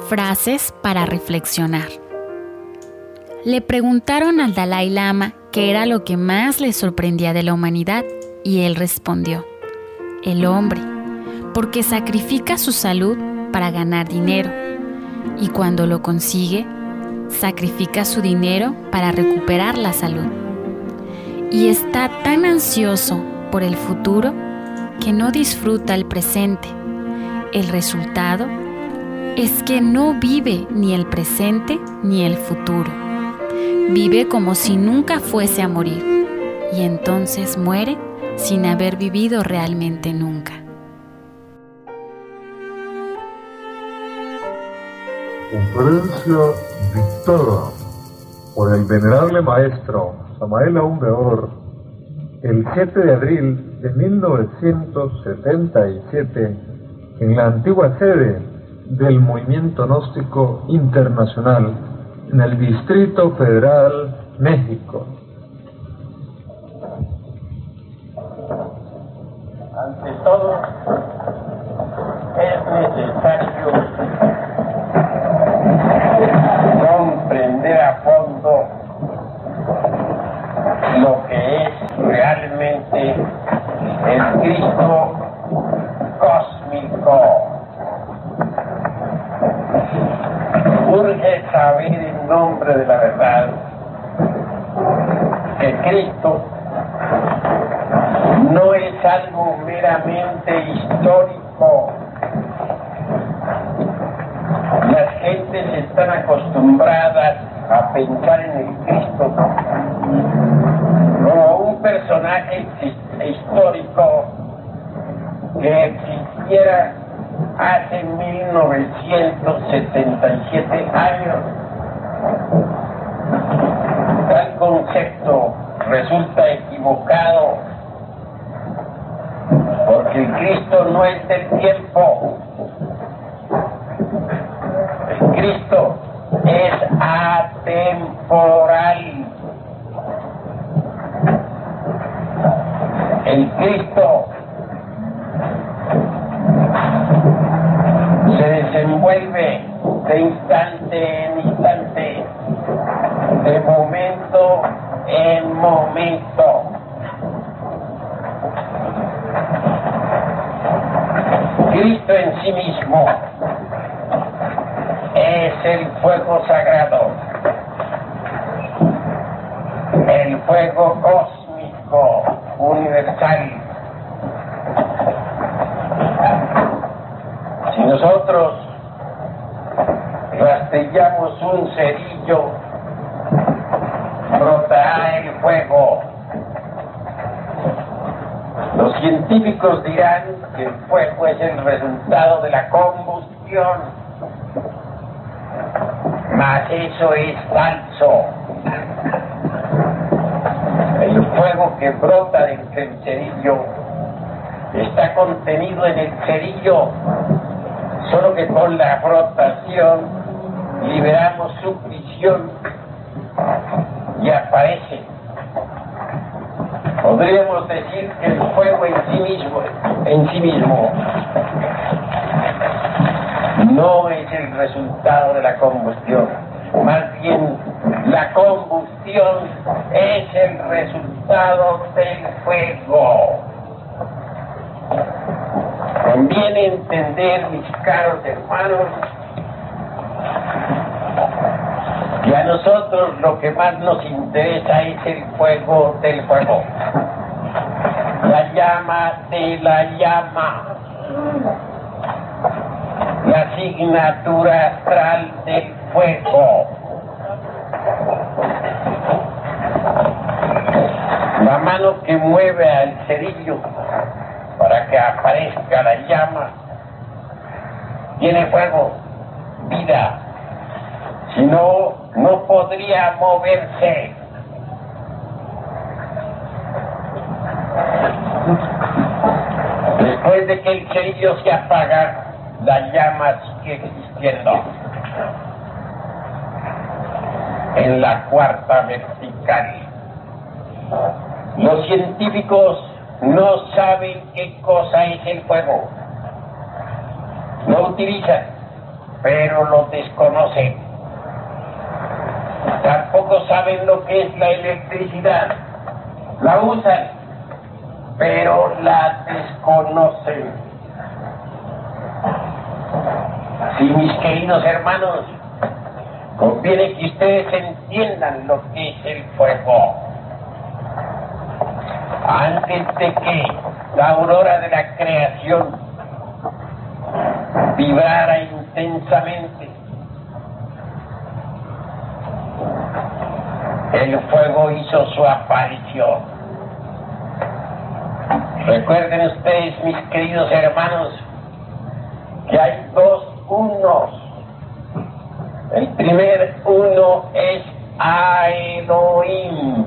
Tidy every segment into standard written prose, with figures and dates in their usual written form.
Frases para reflexionar. Le preguntaron al Dalai Lama qué era lo que más le sorprendía de la humanidad y él respondió: el hombre, porque sacrifica su salud para ganar dinero y cuando lo consigue, sacrifica su dinero para recuperar la salud. Y está tan ansioso por el futuro que no disfruta el presente. El resultado es que no vive ni el presente ni el futuro. Vive como si nunca fuese a morir y entonces muere sin haber vivido realmente nunca. Conferencia dictada por el venerable maestro Samael Aún Weor el 7 de abril de 1977 en la antigua sede del Movimiento Gnóstico Internacional en el Distrito Federal, México. Ante todo, es necesario comprender a fondo lo que es realmente el Cristo cósmico. Urge saber en nombre de la verdad que Cristo no es algo meramente histórico. Las gentes están acostumbradas a pensar en el Cristo como un personaje histórico que existiera hace 1977 años. Tal concepto resulta equivocado, porque el Cristo no es del tiempo. El Cristo es atemporal. El Cristo se desenvuelve de instante en instante, de momento en momento. Cristo en sí mismo es el fuego sagrado, el fuego cósmico universal. Si nosotros rastrillamos un cerillo, brotará el fuego. Los científicos dirán que el fuego es el resultado de la combustión, mas eso es falso. El fuego que brota del cerillo está contenido en el cerillo, solo que con la frotación liberamos su prisión y aparece. Podríamos decir que el fuego en sí mismo no es el resultado de la combustión, más bien la combustión es el resultado del fuego. Conviene entender, mis caros hermanos, que a nosotros lo que más nos interesa es el fuego del fuego, la llama de la llama, la asignatura astral del fuego. La mano que mueve al cerillo para que aparezca la llama tiene fuego, vida. Si no, no podría moverse. Después de que el cerillo se apaga, la llama sigue existiendo en la cuarta vertical. Los científicos no saben qué cosa es el fuego. Lo utilizan, pero lo desconocen. Tampoco saben lo que es la electricidad. La usan, pero la desconocen. Así, mis queridos hermanos, conviene que ustedes entiendan lo que es el fuego. Antes de que la aurora de la creación vibrara intensamente, el fuego hizo su aparición. Recuerden ustedes, mis queridos hermanos, que hay dos unos. El primer uno es Elohim.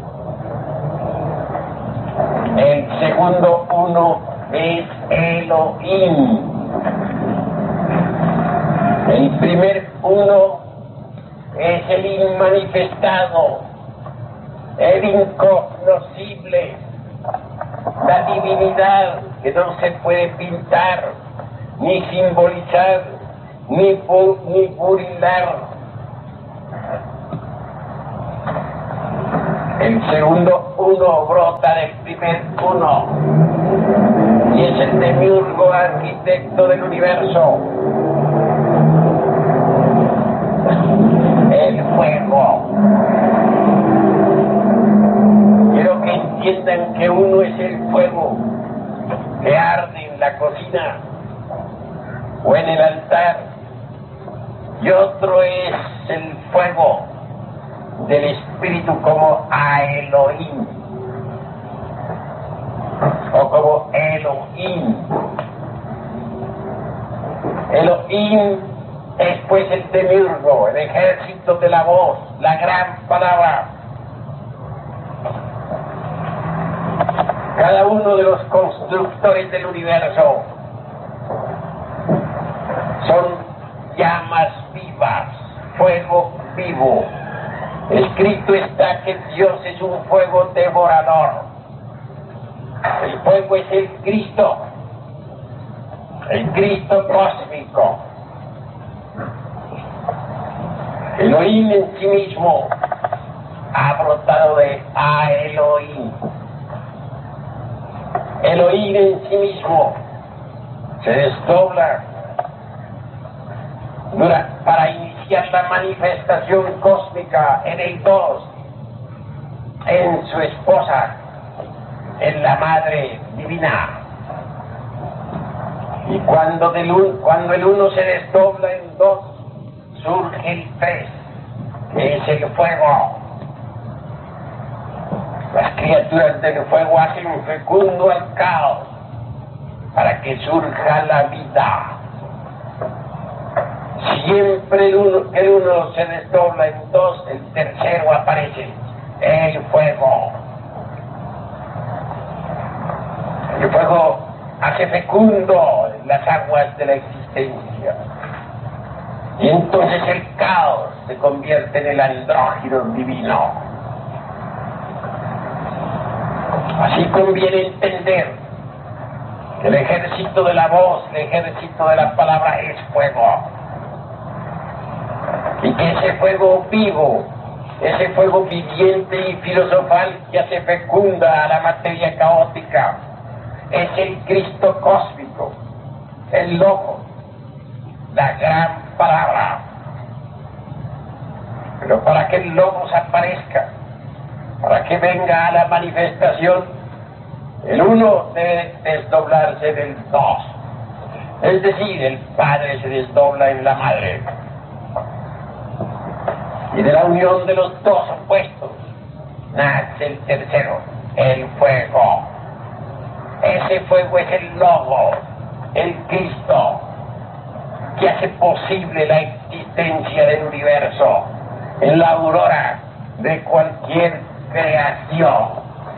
El segundo uno es Elohim. El primer uno es el inmanifestado, el incognoscible, la divinidad que no se puede pintar, ni simbolizar, ni burilar. El segundo uno brota del primer uno y es el demiurgo arquitecto del universo, el fuego. Quiero que entiendan que uno es el fuego que arde en la cocina o en el altar, y otro es el fuego del espíritu como Elohim o como Elohim. Elohim es pues el demiurgo, el ejército de la voz, la gran palabra. Cada uno de los constructores del universo son llamas vivas, fuego vivo. Escrito está que Dios es un fuego devorador. El fuego es el Cristo cósmico. Elohim en sí mismo ha brotado de Elohim. Elohim en sí mismo se desdobla para iniciar la manifestación cósmica en el dos, en su esposa, en la Madre Divina. Y cuando el uno se desdobla en dos, surge el tres, que es el fuego. Las criaturas del fuego hacen fecundo al caos para que surja la vida. Siempre el uno se desdobla en dos, el tercero aparece, el fuego. El fuego hace fecundo las aguas de la existencia. Y entonces el caos se convierte en el andrógino divino. Así conviene entender que el ejército de la voz, el ejército de la palabra es fuego. Y que ese fuego vivo, ese fuego viviente y filosofal que hace fecunda a la materia caótica, es el Cristo cósmico, el Logos, la gran palabra. Pero para que el Logos aparezca, para que venga a la manifestación, el uno debe desdoblarse del dos. Es decir, el Padre se desdobla en la Madre. Y de la unión de los dos opuestos nace el tercero, el fuego. Ese fuego es el Logos, el Cristo, que hace posible la existencia del universo en la aurora de cualquier creación.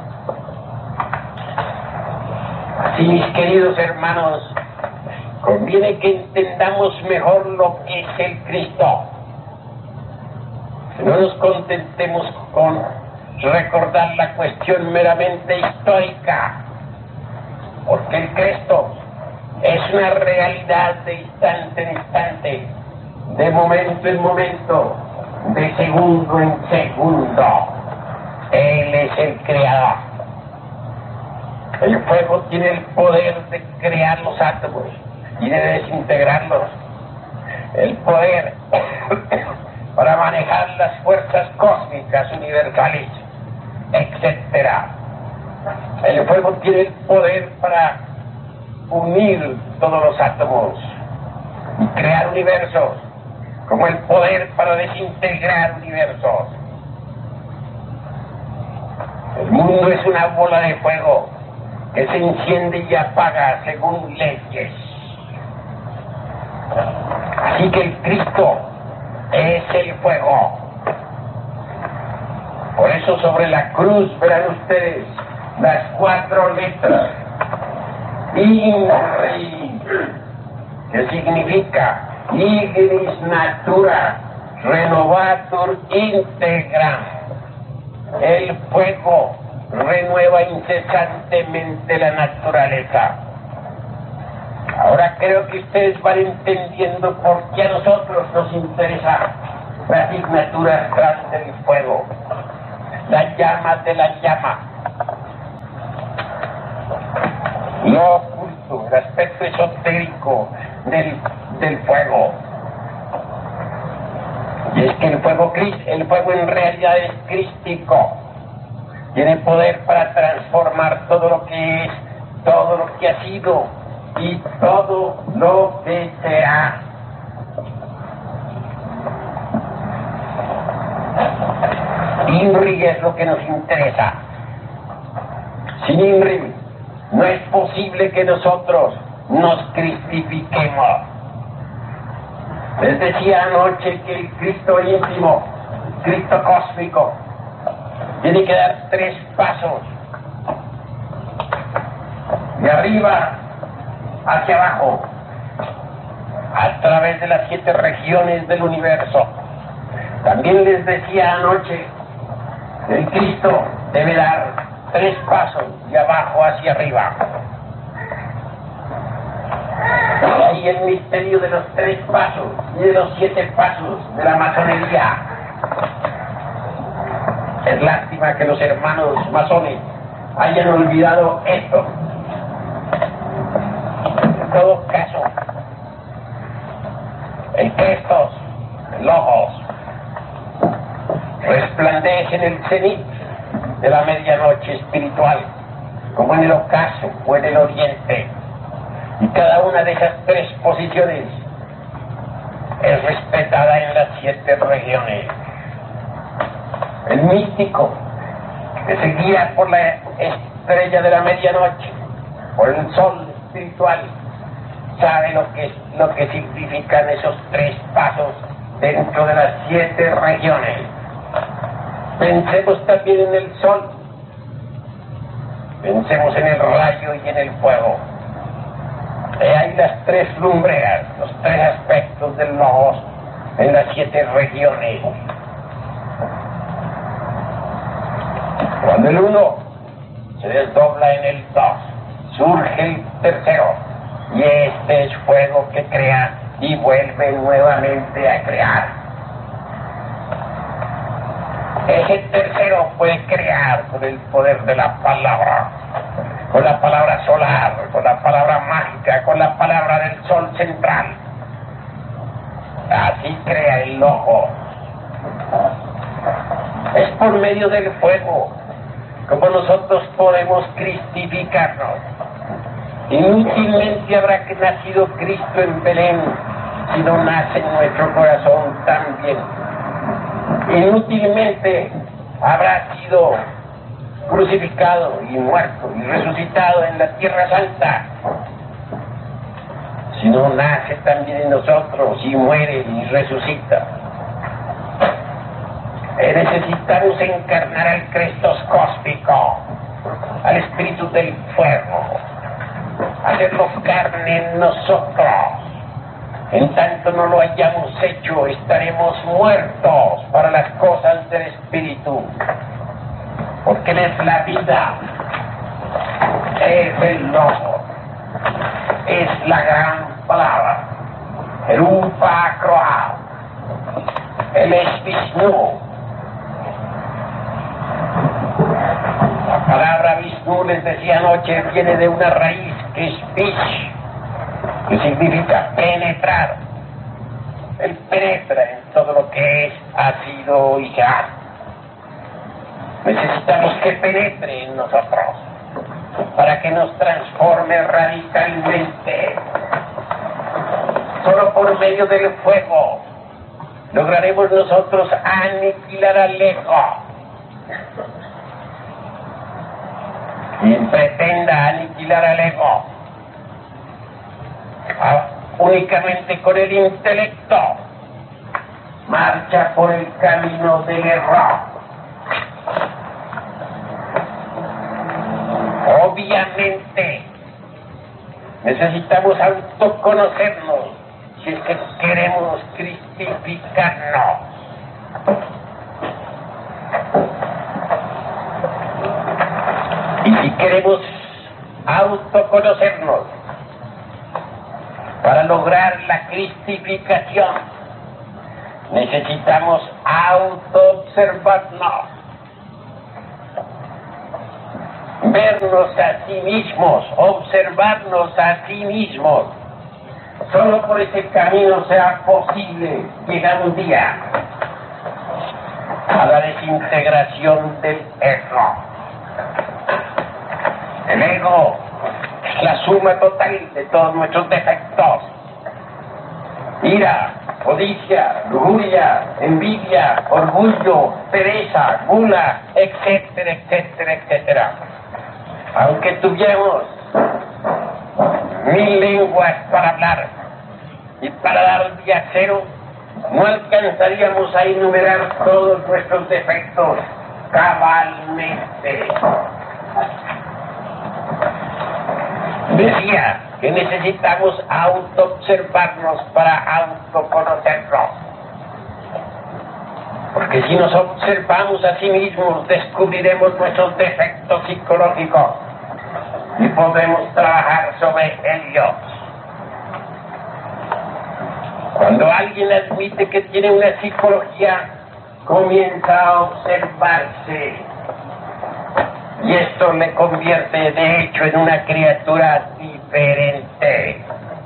Así, mis queridos hermanos, conviene que entendamos mejor lo que es el Cristo. Que no nos contentemos con recordar la cuestión meramente histórica, porque el Cristo es una realidad de instante en instante, de momento en momento, de segundo en segundo. Él es el creador. El fuego tiene el poder de crear los átomos y de desintegrarlos. El poder para manejar las fuerzas cósmicas universales, etc. El fuego tiene el poder para unir todos los átomos y crear universos, como el poder para desintegrar universos. El mundo es una bola de fuego que se enciende y apaga según leyes. Así que el Cristo es el fuego. Por eso sobre la cruz verán ustedes las 4 letras INRI, que significa Ignis Natura Renovatur Integram. El fuego renueva incesantemente la naturaleza. Ahora creo que ustedes van entendiendo por qué a nosotros nos interesa la asignatura astral del fuego, la llama de la llama, lo oculto, el aspecto esotérico del fuego. Y es que el fuego en realidad es crístico. Tiene poder para transformar todo lo que es, todo lo que ha sido y todo lo que será. INRI es lo que nos interesa. Sin INRI no es posible que nosotros nos cristifiquemos. Les decía anoche que el Cristo íntimo, Cristo cósmico, tiene que dar 3 pasos. De arriba hacia abajo, a través de las 7 regiones del universo. También les decía anoche que el Cristo debe dar 3 pasos de abajo hacia arriba. Y ahí el misterio de los 3 pasos y de los 7 pasos de la masonería. Es lástima que los hermanos masones hayan olvidado esto. En todo caso, el Crestos, el Logos, resplandece en el cenit de la medianoche espiritual, como en el ocaso o en el oriente. Y cada una de esas 3 posiciones es respetada en las 7 regiones. El místico, que se guía por la estrella de la medianoche, por el sol espiritual, sabe lo que significan esos 3 pasos dentro de las 7 regiones. Pensemos también en el sol, pensemos en el rayo y en el fuego. Hay las 3 lumbreras, los 3 aspectos del logos en las 7 regiones. Cuando el 1 se desdobla en el 2, surge el tercero, y este es fuego que crea y vuelve nuevamente a crear. Ese tercero puede crear con el poder de la palabra, con la palabra solar, con la palabra mágica, con la palabra del sol central. Así crea el logo. Es por medio del fuego como nosotros podemos cristificarnos. Inútilmente habrá nacido Cristo en Belén si no nace en nuestro corazón también. Inútilmente habrá sido crucificado y muerto y resucitado en la Tierra Santa si no nace también en nosotros y muere y resucita. Necesitamos encarnar al Cristo cósmico, al Espíritu del fuego, hacerlo carne en nosotros. En tanto no lo hayamos hecho, estaremos muertos para las cosas del Espíritu, porque Él es la vida, es el logo, es la gran palabra, el Upakroa, él es Vishnu. La palabra Vishnu, les decía anoche, viene de una raíz que es Vish, que significa penetrar. Él penetra en todo lo que es, ha sido y ya. Necesitamos que penetre en nosotros para que nos transforme radicalmente. Solo por medio del fuego lograremos nosotros aniquilar al ego. Quien pretenda aniquilar al ego únicamente con el intelecto marcha por el camino del error. Obviamente necesitamos autoconocernos si es que queremos cristificarnos. Y si queremos autoconocernos para lograr la cristificación, necesitamos autoobservarnos, vernos a sí mismos, observarnos a sí mismos. Solo por ese camino será posible llegar un día a la desintegración del ego. El ego es la suma total de todos nuestros defectos: ira, codicia, lujuria, envidia, orgullo, pereza, gula, etcétera, etcétera, etcétera. Aunque tuviéramos 1000 lenguas para hablar y para dar el día cero, no alcanzaríamos a enumerar todos nuestros defectos cabalmente. Decía que necesitamos autoobservarnos para autoconocernos. Porque si nos observamos a sí mismos, descubriremos nuestros defectos psicológicos y podremos trabajar sobre ellos. Cuando alguien admite que tiene una psicología, comienza a observarse. Y esto le convierte, de hecho, en una criatura diferente.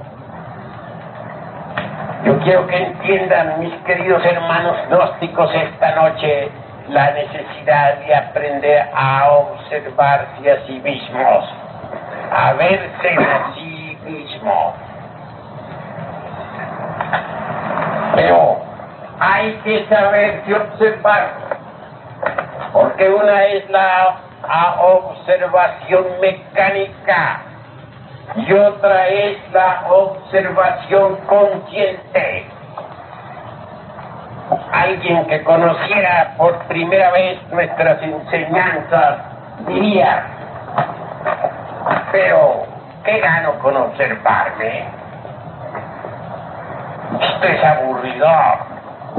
Yo quiero que entiendan, mis queridos hermanos gnósticos, esta noche la necesidad de aprender a observarse a sí mismos, a verse a sí mismos. Pero hay que saberse observar, porque una es la observación mecánica y otra es la observación consciente. Alguien que conociera por primera vez nuestras enseñanzas diría: pero ¿qué gano con observarme? Esto es aburridor.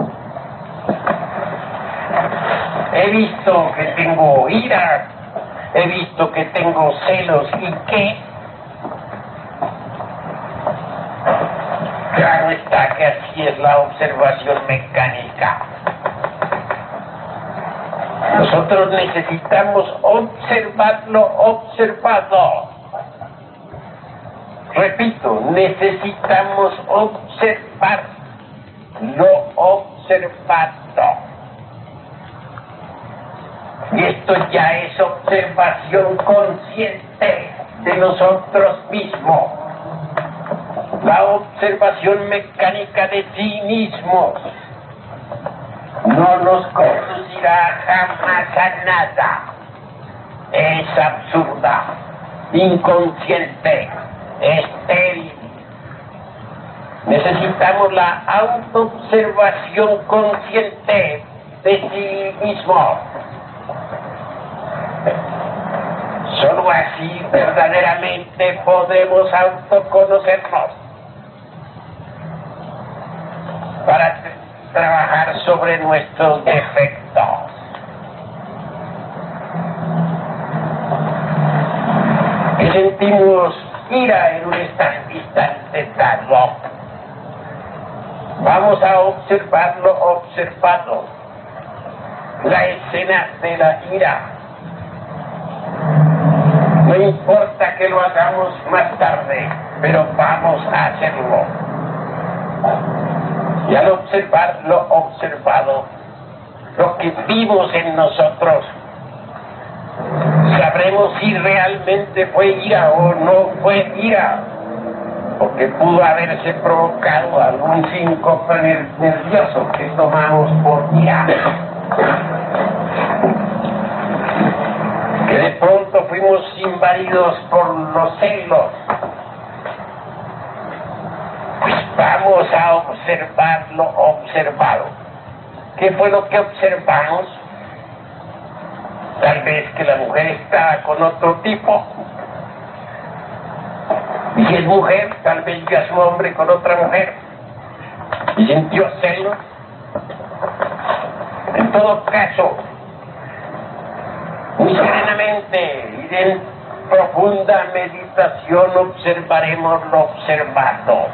He visto que tengo ira, he visto que tengo celos, ¿y qué? Claro está que así es la observación mecánica. Nosotros necesitamos observar lo observado. Repito, necesitamos observar lo observado. Y esto ya es observación consciente de nosotros mismos. La observación mecánica de sí mismos no nos conducirá jamás a nada. Es absurda, inconsciente, estéril. Necesitamos la autoobservación consciente de sí mismo. Solo así verdaderamente podemos autoconocernos para trabajar sobre nuestros defectos. Que sentimos ira en un instante dado, Vamos a observar lo observado, la escena de la ira. No importa que lo hagamos más tarde, pero vamos a hacerlo. Y al observar lo observado, lo que vimos en nosotros, sabremos si realmente fue ira o no fue ira, porque pudo haberse provocado algún síncope nervioso que tomamos por ira, que de pronto fuimos invadidos por los celos. Pues vamos a observar lo observado. ¿Qué fue lo que observamos? Tal vez que la mujer estaba con otro tipo. Y si es mujer, tal vez vio a su hombre con otra mujer y sintió celos. En todo caso, muy serenamente y en profunda meditación observaremos lo observado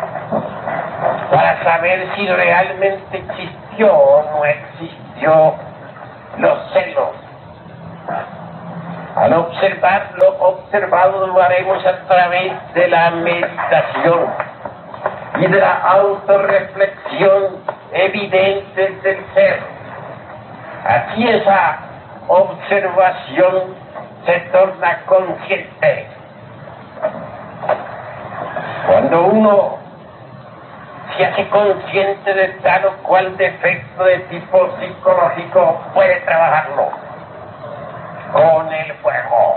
para saber si realmente existió o no existió los celos. Al observar lo observado lo haremos a través de la meditación y de la autorreflexión evidente del ser. Así esa observación se torna consciente. Cuando uno se hace consciente de tal o cual defecto de tipo psicológico, puede trabajarlo con el fuego.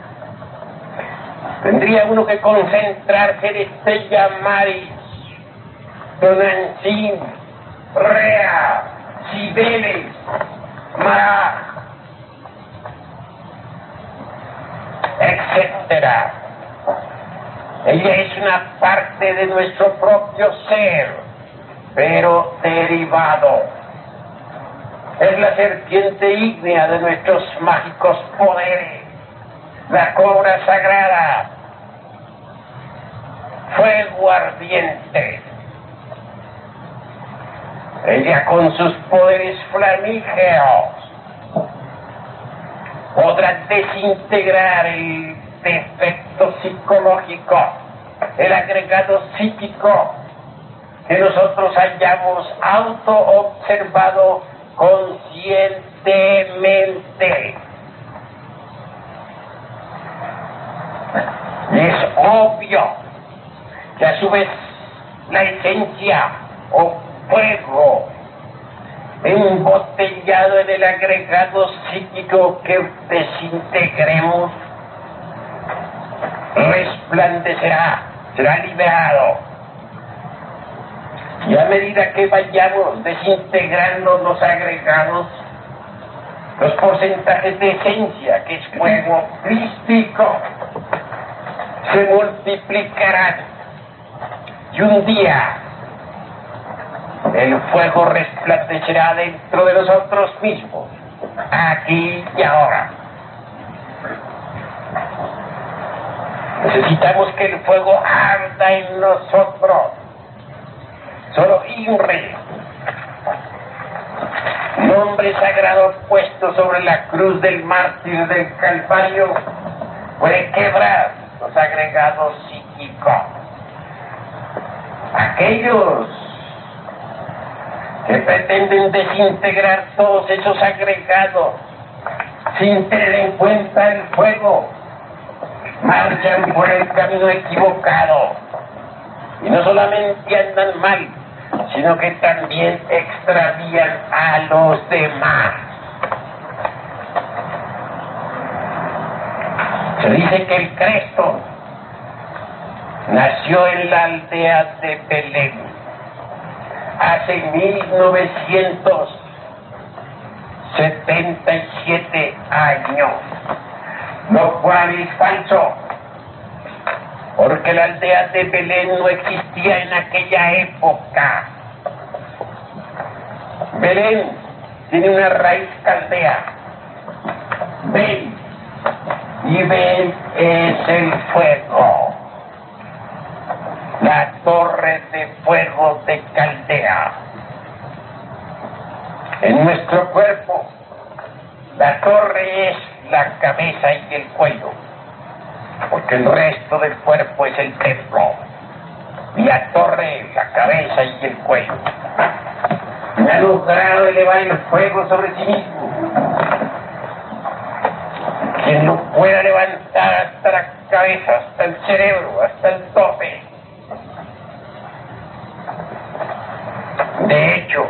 Tendría uno que concentrarse en este llamaris, Tonantzin, Rea, Cibeles, Maraj, etcétera. Ella es una parte de nuestro propio ser, pero derivado. Es la serpiente ígnea de nuestros mágicos poderes, la cobra sagrada, fuego ardiente. Ella con sus poderes flamígeos podrá desintegrar el defecto psicológico, el agregado psíquico que nosotros hayamos auto-observado conscientemente. Y es obvio que a su vez la esencia o fuego embotellado en el agregado psíquico que desintegremos resplandecerá, será liberado. Y a medida que vayamos desintegrando los agregados, los porcentajes de esencia, que es fuego crístico, se multiplicarán. Y un día el fuego resplandecerá dentro de nosotros mismos, aquí y ahora. Necesitamos que el fuego arda en nosotros. Solo Inri, nombre sagrado puesto sobre la cruz del mártir del Calvario, puede quebrar los agregados psíquicos. Aquellos que pretenden desintegrar todos esos agregados sin tener en cuenta el fuego, marchan por el camino equivocado y no solamente andan mal, sino que también extravían a los demás. Se dice que el Cristo nació en la aldea de Belén hace 1977 años, lo cual es falso, porque la aldea de Belén no existía en aquella época. Belén tiene una raíz caldea, Bel, y Bel es el fuego, la torre de fuego de Caldea. aldea. En nuestro cuerpo, la torre es la cabeza y el cuello, porque el resto del cuerpo es el templo. Y la torre, la cabeza y el cuello. Y ha logrado elevar el fuego sobre sí mismo. Quien lo pueda levantar hasta la cabeza, hasta el cerebro, hasta el tope. De hecho,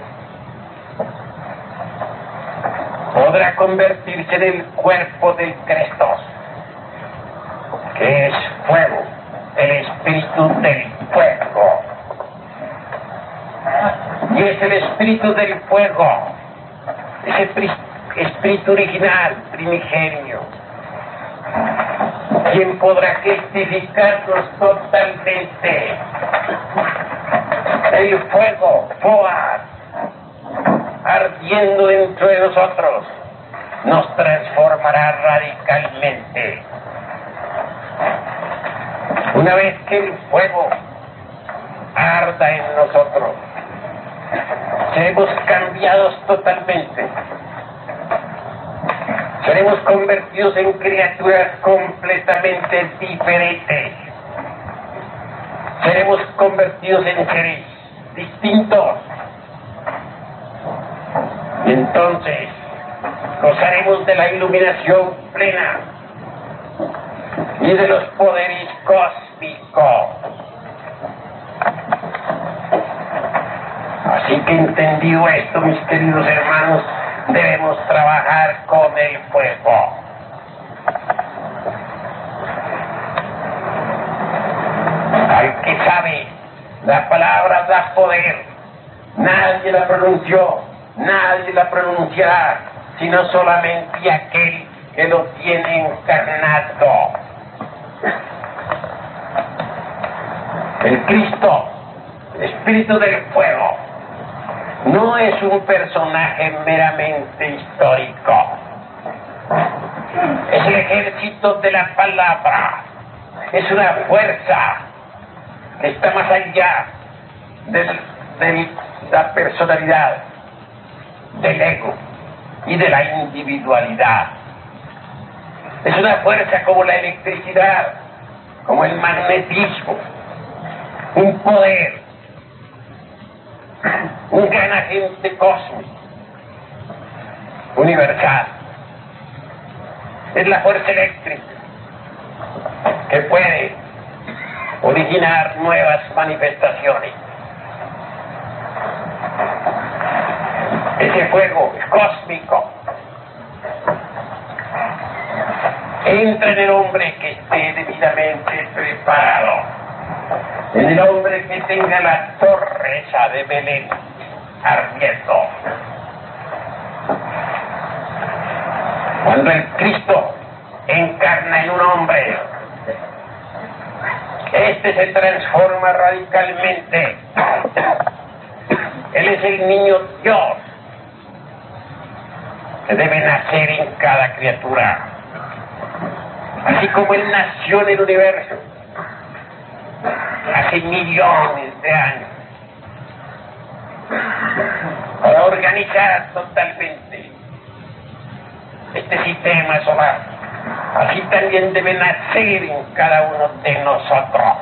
podrá convertirse en el cuerpo del Crestos, que es fuego, el espíritu del fuego. Y es el espíritu del fuego, ese espíritu original, primigenio, quien podrá testificarnos totalmente. El fuego, Foar, ardiendo dentro de nosotros, nos transformará radicalmente. Una vez que el fuego arda en nosotros, seremos cambiados totalmente. Seremos convertidos en criaturas completamente diferentes. Seremos convertidos en seres distintos. Y entonces gozaremos de la iluminación plena y de los poderes cósmicos. Así que entendido esto, mis queridos hermanos, debemos trabajar con el fuego. Al que sabe, la palabra da poder. Nadie la pronunció, nadie la pronunciará, sino solamente aquel que lo tiene encarnado. El Cristo, el Espíritu del Fuego, no es un personaje meramente histórico. Es el ejército de la palabra. Es una fuerza que está más allá de la personalidad, del ego y de la individualidad. Es una fuerza como la electricidad, como el magnetismo, un poder, un gran agente cósmico, universal. Es la fuerza eléctrica que puede originar nuevas manifestaciones. Ese fuego cósmico entra en el hombre que esté debidamente preparado, en el hombre que tenga la torreza de Belén ardiendo. Cuando el Cristo encarna en un hombre, este se transforma radicalmente. Él es el niño Dios que debe nacer en cada criatura, así como Él nació en el universo hace millones de años, para organizar totalmente este sistema solar. Así también debe nacer en cada uno de nosotros.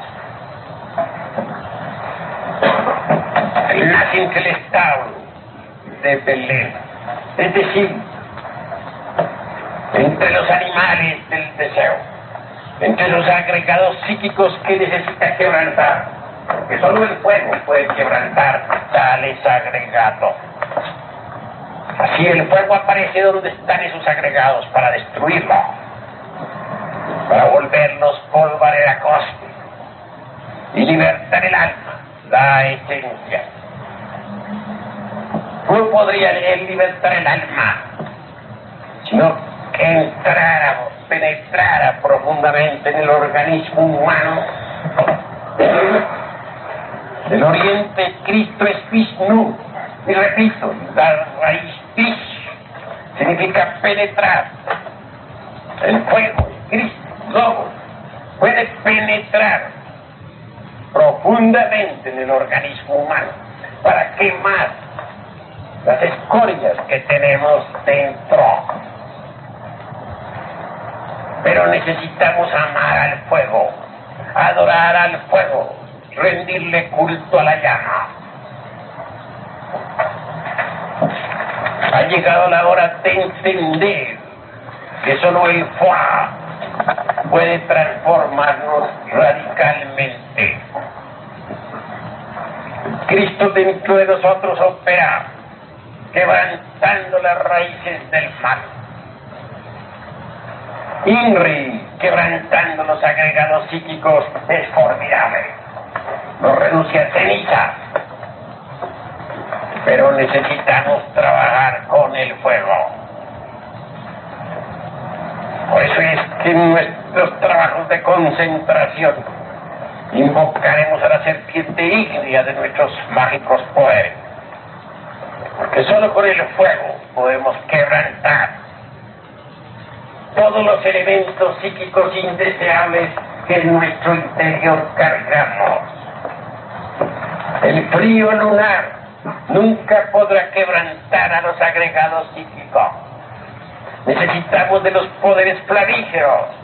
Él nace entre el establo de Belén, es decir, entre los animales del deseo, entre los agregados psíquicos que necesita quebrantar, porque solo el fuego puede quebrantar tales agregados. Así el fuego aparece donde están esos agregados para destruirlo, para volverlos polvareda cósmica y libertar el alma, la esencia. ¿Cómo podría él libertar el alma? Sino que entrara, penetrara profundamente en el organismo humano. El oriente Cristo es Vishnu, y repito, la raíz Vish significa penetrar. El fuego, el Cristo, Logos, puede penetrar profundamente en el organismo humano para quemar las escorias que tenemos dentro. Pero necesitamos amar al fuego, adorar al fuego, rendirle culto a la llama. Ha llegado la hora de entender que solo el fuego puede transformarnos radicalmente. Cristo dentro de nosotros opera, quebrantando las raíces del mal. INRI, quebrantando los agregados psíquicos, es formidable. No renuncia a cenizas, pero necesitamos trabajar con el fuego. Por eso es que en nuestros trabajos de concentración invocaremos a la serpiente ígnea de nuestros mágicos poderes. Porque solo con el fuego podemos quebrantar todos los elementos psíquicos indeseables que en nuestro interior cargamos. El frío lunar nunca podrá quebrantar a los agregados psíquicos. Necesitamos de los poderes flamígeros